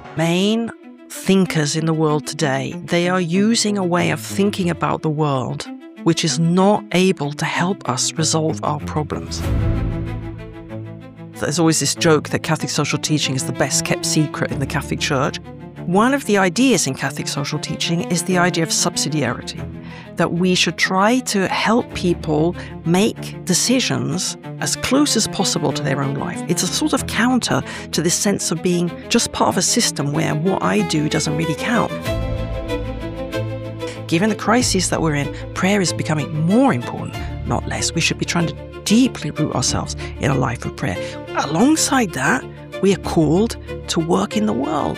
main thinkers in the world today, they are using a way of thinking about the world which is not able to help us resolve our problems. There's always this joke that Catholic social teaching is the best kept secret in the Catholic Church. One of the ideas in Catholic social teaching is the idea of subsidiarity, that we should try to help people make decisions as close as possible to their own life. It's a sort of counter to this sense of being just part of a system where what I do doesn't really count. Given the crises that we're in, prayer is becoming more important, not less. We should be trying to deeply root ourselves in a life of prayer. Alongside that, we are called to work in the world.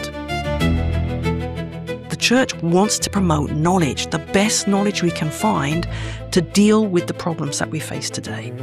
The Church wants to promote knowledge, the best knowledge we can find to deal with the problems that we face today.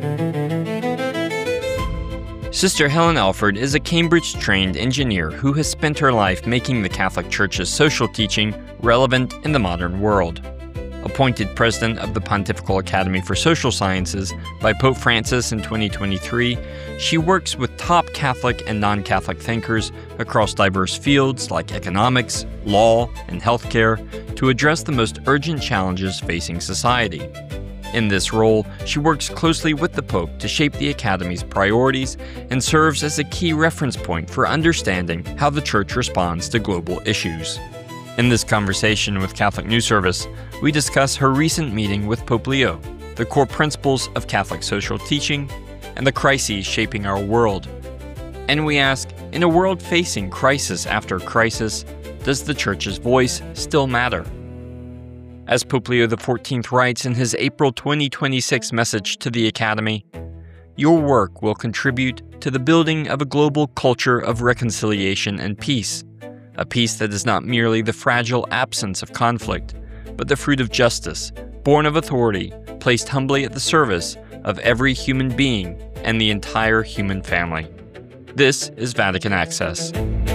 Sister Helen Alford is a Cambridge-trained engineer who has spent her life making the Catholic Church's social teaching relevant in the modern world. Appointed president of the Pontifical Academy for Social Sciences by Pope Francis in 2023, she works with top Catholic and non-Catholic thinkers across diverse fields like economics, law, and healthcare to address the most urgent challenges facing society. In this role, she works closely with the Pope to shape the Academy's priorities and serves as a key reference point for understanding how the Church responds to global issues. In this conversation with Catholic News Service, we discuss her recent meeting with Pope Leo, the core principles of Catholic social teaching, and the crises shaping our world. And we ask, in a world facing crisis after crisis, does the Church's voice still matter? As Pope Leo XIV writes in his April 2026 message to the Academy, "Your work will contribute to the building of a global culture of reconciliation and peace, a peace that is not merely the fragile absence of conflict, but the fruit of justice, born of authority, placed humbly at the service of every human being and the entire human family." This is Vatican Access.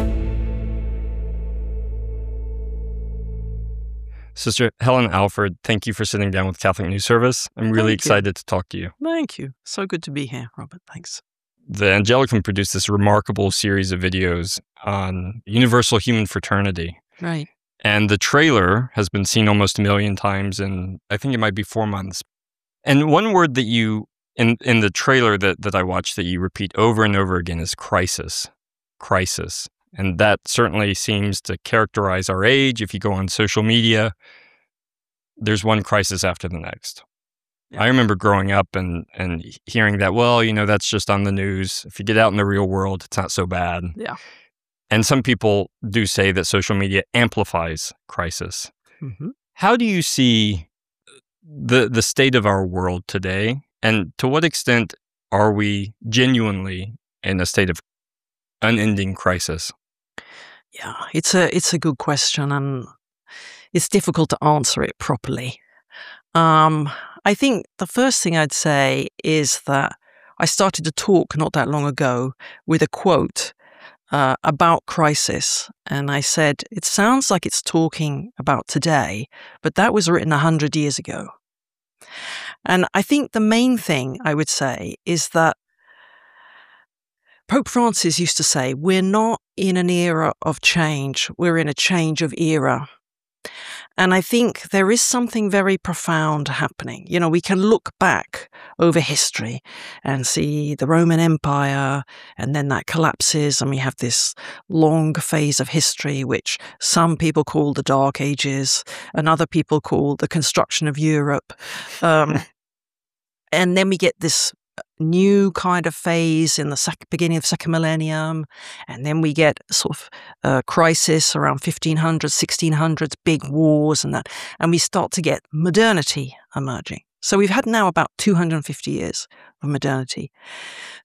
Sister Helen Alford, thank you for sitting down with Catholic News Service. I'm really excited to talk to you. Thank you. So good to be here, Robert. Thanks. The Angelicum produced this remarkable series of videos on universal human fraternity. Right. And the trailer has been seen almost 1 million times in, I think it might be 4 months. And one word that you, in the trailer that I watched that you repeat over and over again is crisis. Crisis. And that certainly seems to characterize our age. If you go on social media, there's one crisis after the next. Yeah. I remember growing up and hearing that, well, that's just on the news. If you get out in the real world, it's not so bad. Yeah. And some people do say that social media amplifies crisis. Mm-hmm. How do you see the state of our world today? And to what extent are we genuinely in a state of unending crisis? Yeah, it's a good question, and it's difficult to answer it properly. I think the first thing I'd say is that I started to talk not that long ago with a quote about crisis, and I said, it sounds like it's talking about today, but that was written 100 years ago. And I think the main thing I would say is that Pope Francis used to say, we're not in an era of change, we're in a change of era. And I think there is something very profound happening. We can look back over history and see the Roman Empire, and then that collapses, and we have this long phase of history, which some people call the Dark Ages, and other people call the construction of Europe. And then we get this new kind of phase in the beginning of the second millennium, and then we get sort of a crisis around 1500s, 1600s, big wars and that, and we start to get modernity emerging. So we've had now about 250 years of modernity.